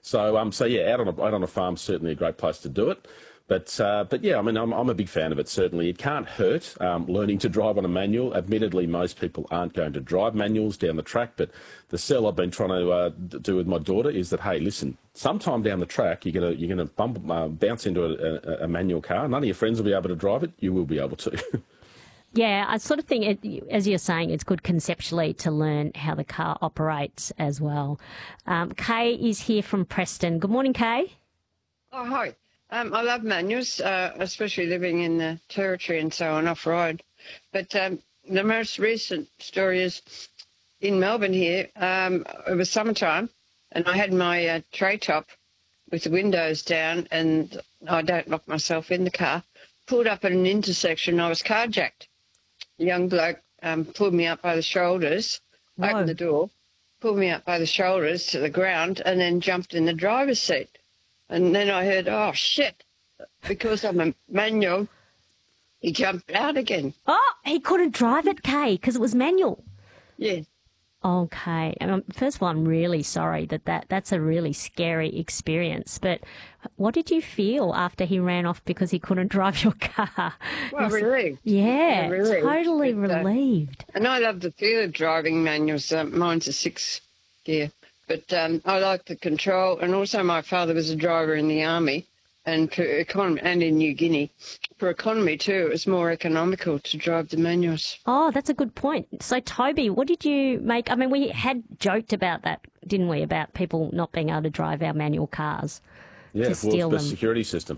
So yeah, out on a farm certainly a great place to do it. But yeah, I mean, I'm a big fan of it, certainly. It can't hurt learning to drive on a manual. Admittedly, most people aren't going to drive manuals down the track, but the sell I've been trying to do with my daughter is that, hey, listen, sometime down the track, you're gonna bounce into a manual car. None of your friends will be able to drive it. You will be able to. Yeah, I sort of think, as you're saying, it's good conceptually to learn how the car operates as well. Kay is here from Preston. Good morning, Kay. Oh, hi. I love manuals, especially living in the Territory and so on, off-road. But the most recent story is in Melbourne here. It was summertime, and I had my tray top with the windows down, and I don't lock myself in the car. Pulled up at an intersection. I was carjacked. A young bloke pulled me up by the shoulders, opened the door, pulled me up by the shoulders to the ground, and then jumped in the driver's seat. And then I heard, oh, shit, because I'm a manual, he jumped out again. Oh, he couldn't drive it, Kay, because it was manual. Yeah. Okay. First of all, I'm really sorry that's a really scary experience. But what did you feel after he ran off because he couldn't drive your car? Well, relieved. Yeah, relieved. Totally relieved. And I love the feel of driving manuals. Mine's a 6-gear. But I like the control. And also my father was a driver in the army and for economy, and in New Guinea. For economy too, it was more economical to drive the manuals. Oh, that's a good point. So, Toby, what did you make? I mean, we had joked about that, didn't we, about people not being able to drive our manual cars. Yeah, to steal the them. security system.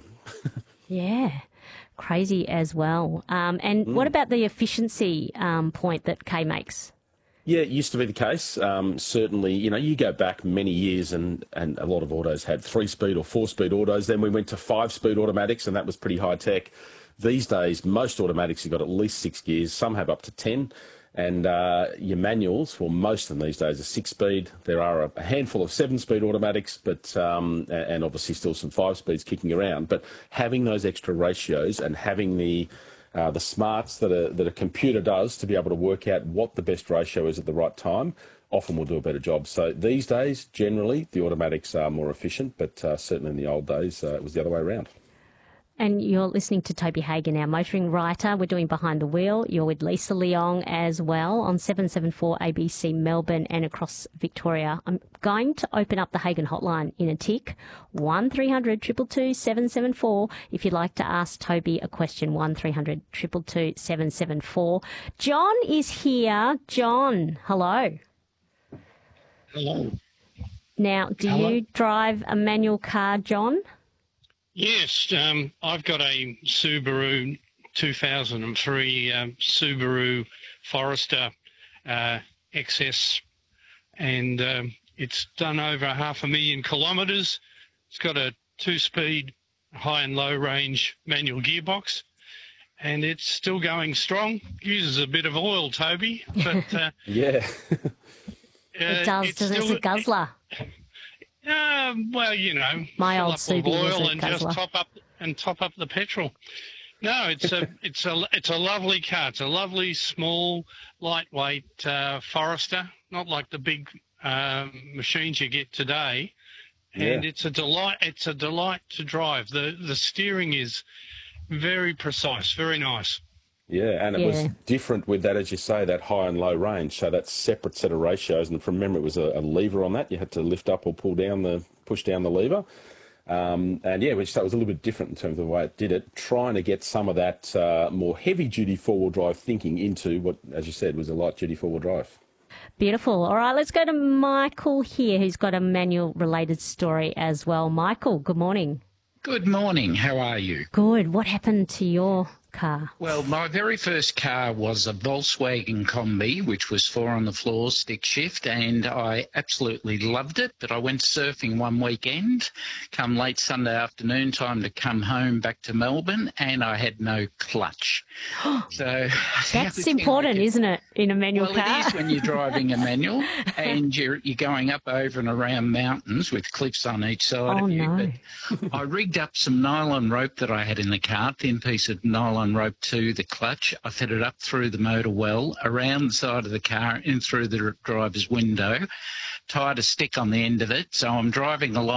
Yeah, crazy as well. And what about the efficiency point that Kay makes? Yeah, it used to be the case. Certainly, you go back many years and a lot of autos had 3-speed or 4-speed autos. Then we went to 5-speed automatics, and that was pretty high tech. These days, most automatics have got at least 6 gears. Some have up to 10. And your manuals, well, most of them these days are 6-speed. There are a handful of 7-speed automatics, but and obviously still some 5-speeds kicking around. But having those extra ratios and having the smarts that a computer does to be able to work out what the best ratio is at the right time, often will do a better job. So these days, generally, the automatics are more efficient, but certainly in the old days, it was the other way around. And you're listening to Toby Hagan, our motoring writer. We're doing Behind the Wheel. You're with Lisa Leong as well on 774 ABC Melbourne and across Victoria. I'm going to open up the Hagan hotline in a tick. 1300 222 774 if you'd like to ask Toby a question. 1300 222 774. John is here. John, hello. Hello. Now, do you drive a manual car, John? Yes, I've got a Subaru 2003 Subaru Forester XS, and it's done over 500,000 kilometres. It's got a 2-speed high and low range manual gearbox, and it's still going strong. Uses a bit of oil, Toby, but yeah, it does. Doesn't it? It's a guzzler. Well, my fill old up Subi with oil was a and guzzler. just top up the petrol. No, it's a lovely car. It's a lovely, small, lightweight Forester, not like the big machines you get today. And it's a delight. It's a delight to drive. The steering is very precise, very nice. Yeah, and it was different with that, as you say, that high and low range. So that separate set of ratios, and from memory, it was a lever on that. You had to lift up or push down the lever. And yeah, which that was a little bit different in terms of the way it did it, trying to get some of that more heavy-duty four-wheel drive thinking into what, as you said, was a light-duty four-wheel drive. Beautiful. All right, let's go to Michael here, who's got a manual-related story as well. Michael, good morning. Good morning. How are you? Good. What happened to your car? Well, my very first car was a Volkswagen Combi, which was 4-on-the-floor stick shift, and I absolutely loved it. But I went surfing one weekend, come late Sunday afternoon, time to come home back to Melbourne, and I had no clutch. So that's important, isn't it, in a manual car? Well, it is when you're driving a manual and you're going up over and around mountains with cliffs on each side of you. No. But I rigged up some nylon rope that I had in the car, thin piece of nylon rope to the clutch. I fed it up through the motor well, around the side of the car, in through the driver's window, tied a stick on the end of it. So I'm driving along